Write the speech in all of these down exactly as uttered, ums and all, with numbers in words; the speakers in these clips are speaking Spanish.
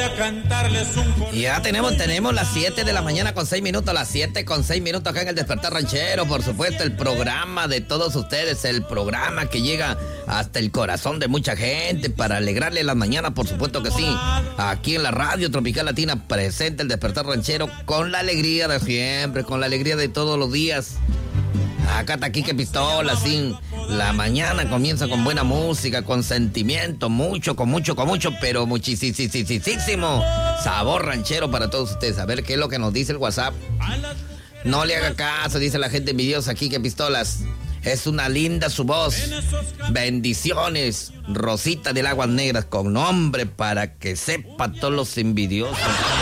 a cantarles un corrido. Ya tenemos, tenemos las siete de la mañana con seis minutos, las siete con seis minutos acá en el Despertar Ranchero, por supuesto, el programa de todos ustedes, el programa que llega hasta el corazón de mucha gente para alegrarle las mañanas, por supuesto que sí. Aquí en la Radio Tropical Latina presenta el Despertar Ranchero con la alegría de siempre, con la alegría de todos los días. Acá está Quique Pistola, sí. La mañana comienza con buena música, con sentimiento, mucho, con mucho, con mucho, pero muchísimo sabor ranchero para todos ustedes. A ver qué es lo que nos dice el WhatsApp. No le haga caso, dice la gente envidiosa, Quique Pistolas. Es una linda su voz. Bendiciones, Rosita del Aguas Negras, con nombre para que sepa todos los envidiosos.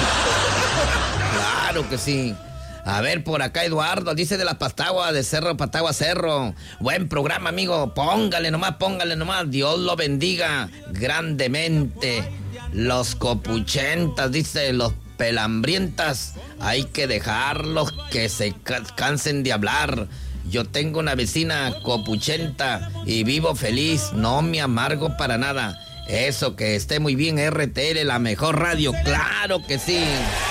Claro que sí. A ver, por acá Eduardo, dice de la Pastagua, de Cerro Patagua Cerro. Buen programa, amigo. Póngale nomás, póngale nomás. Dios lo bendiga grandemente. Los copuchentas, dice, los pelambrientas, hay que dejarlos que se cansen de hablar. Yo tengo una vecina copuchenta y vivo feliz, no me amargo para nada. Eso, que esté muy bien, R T L, la mejor radio, claro que sí.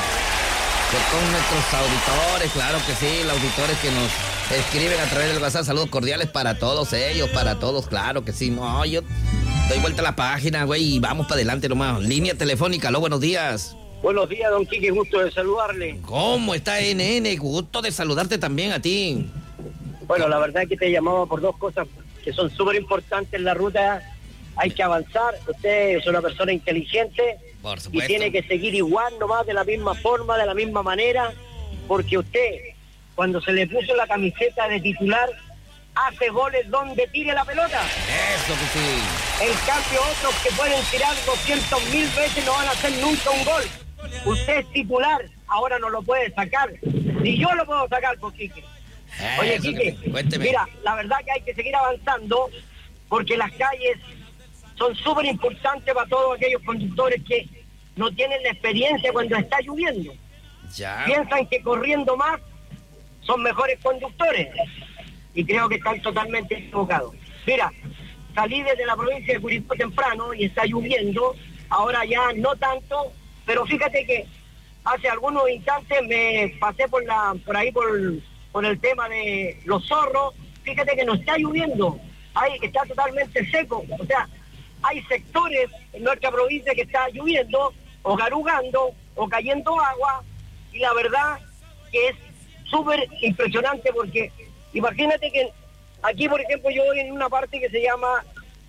Con nuestros auditores, claro que sí, los auditores que nos escriben a través del WhatsApp, saludos cordiales para todos ellos, para todos, claro que sí. No, yo doy vuelta a la página, güey, y vamos para adelante nomás. Línea telefónica, aló, buenos días. Buenos días, don Quique, gusto de saludarle. ¿Cómo está, N N? Gusto de saludarte también a ti. Bueno, la verdad es que te llamaba por dos cosas que son súper importantes en la ruta. Hay que avanzar, usted es una persona inteligente. Por supuesto. Y tiene que seguir igual nomás, de la misma forma, de la misma manera, porque usted, cuando se le puso la camiseta de titular, hace goles donde tire la pelota. Eso que sí. En cambio, otros que pueden tirar doscientos mil veces no van a hacer nunca un gol. Usted es titular, ahora no lo puede sacar. Ni yo lo puedo sacar por Quique. Oye, Eso Quique, que... Cuénteme. Mira, la verdad que hay que seguir avanzando, porque las calles son súper importantes para todos aquellos conductores que no tienen la experiencia cuando está lloviendo. Ya. Piensan que corriendo más son mejores conductores. Y creo que están totalmente equivocados. Mira, salí desde la provincia de Curicó temprano y está lloviendo. Ahora ya no tanto, pero fíjate que hace algunos instantes me pasé por la por ahí por, por el tema de los zorros. Fíjate que no está lloviendo. Ahí está totalmente seco. O sea, hay sectores en nuestra provincia que está lloviendo, o garugando, o cayendo agua, y la verdad que es súper impresionante, porque imagínate que aquí, por ejemplo, yo voy en una parte que se llama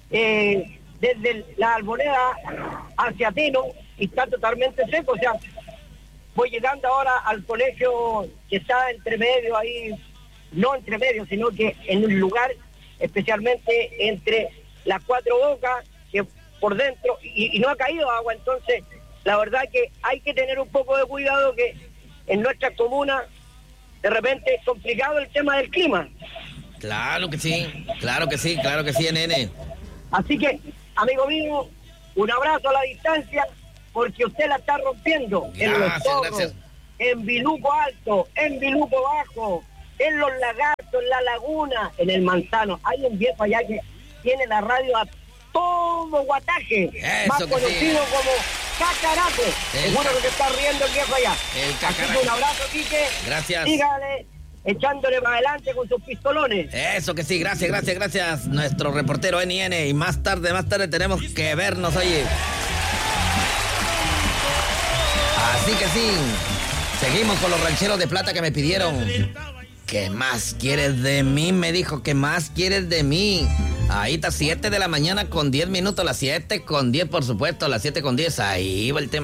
eh, desde la Alborada hacia Teno, y está totalmente seco. O sea, voy llegando ahora al colegio que está entre medio ahí, no entre medio, sino que en un lugar especialmente entre las Cuatro Bocas, que por dentro, y, y no ha caído agua. Entonces la verdad que hay que tener un poco de cuidado, que en nuestra comuna de repente es complicado el tema del clima. Claro que sí, claro que sí, claro que sí, nene. Así que, amigo mío, un abrazo a la distancia, porque usted la está rompiendo. Gracias, en Los Zorros, gracias. En Viluco Alto, en Viluco Bajo, en Los Lagartos, en La Laguna, en El Manzano. Hay un viejo allá que tiene la radio a todo guataje, Eso más que conocido sí. como Cacaraco. El Seguro ca- que se está riendo el viejo allá. El Así Cacaraco. que un abrazo, Quique. Gracias. Sígale echándole para adelante con sus pistolones. Eso que sí, gracias, gracias, gracias. Nuestro reportero N N. Y más tarde, más tarde tenemos que vernos, oye. Así que sí, seguimos con los rancheros de plata que me pidieron. ¿Qué más quieres de mí? Me dijo, ¿qué más quieres de mí? Ahí está, siete de la mañana con diez minutos, las siete con diez, por supuesto, las siete con diez. Ahí va el tema.